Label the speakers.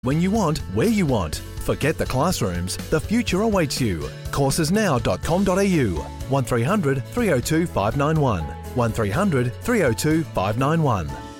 Speaker 1: When you want, where you want. Forget the classrooms. The future awaits you. Coursesnow.com.au 1300 302 591 1300 302 591.